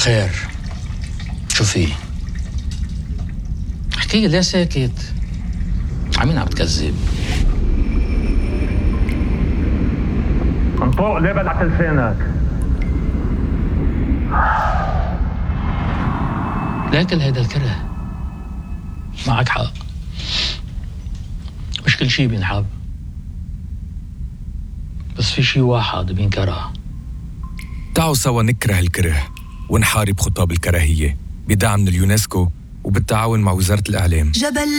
خير، شو في؟ احكي لي، ليه ساكت؟ عمين عم تكذب؟ انطق، ليه بلعت لسانك؟ لكن هيدا الكره، معك حق، مش كل شي بينحب، بس في شي واحد بينكره. تعالوا سوا نكره الكره ونحارب خطاب الكراهية بدعم من اليونسكو وبالتعاون مع وزارة الإعلام. جبل